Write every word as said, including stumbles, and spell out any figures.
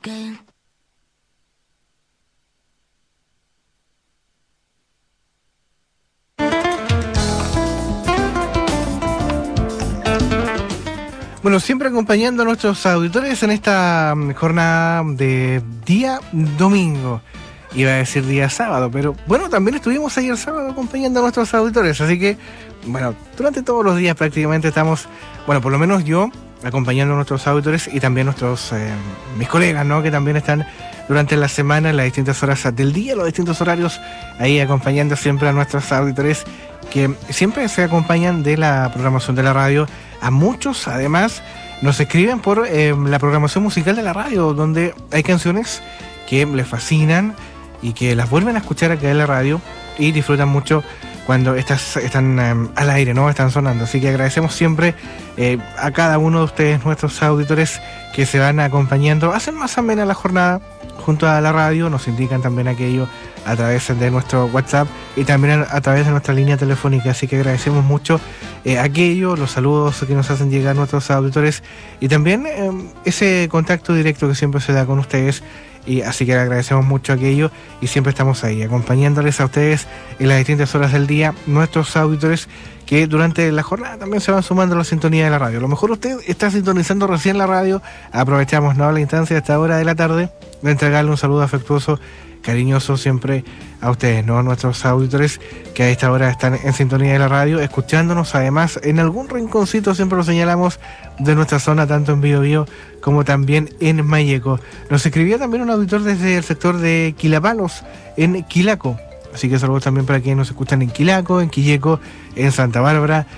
again. Bueno, siempre acompañando a nuestros auditores en esta jornada de día domingo. Iba a decir día sábado, pero bueno, también estuvimos ayer sábado acompañando a nuestros auditores, así que, bueno, durante todos los días prácticamente estamos, bueno, por lo menos yo, acompañando a nuestros auditores y también nuestros, eh, mis colegas, ¿no?, que también están durante la semana en las distintas horas del día, los distintos horarios, ahí acompañando siempre a nuestros auditores que siempre se acompañan de la programación de la radio. A muchos, además, nos escriben por eh, la programación musical de la radio, donde hay canciones que les fascinan y que las vuelven a escuchar acá en la radio y disfrutan mucho cuando estas están um, al aire, ¿no?, están sonando. Así que agradecemos siempre eh, a cada uno de ustedes, nuestros auditores, que se van acompañando, hacen más amena la jornada junto a la radio, nos indican también aquello a través de nuestro WhatsApp y también a, a través de nuestra línea telefónica. Así que agradecemos mucho eh, aquello, los saludos que nos hacen llegar nuestros auditores y también eh, ese contacto directo que siempre se da con ustedes. Y así que le agradecemos mucho aquello y siempre estamos ahí acompañándoles a ustedes en las distintas horas del día, nuestros auditores que durante la jornada también se van sumando a la sintonía de la radio. A lo mejor usted está sintonizando recién la radio, aprovechamos, ¿no?, la instancia a esta hora de la tarde de entregarle un saludo afectuoso, cariñoso siempre a ustedes, ¿no?, nuestros auditores que a esta hora están en sintonía de la radio, escuchándonos además en algún rinconcito, siempre lo señalamos, de nuestra zona, tanto en Biobío como también en Mayeco. Nos escribía también un auditor desde el sector de Quilapalos, en Quilaco. Así que saludos también para quienes nos escuchan en Quilaco, en Quilleco, en Santa Bárbara,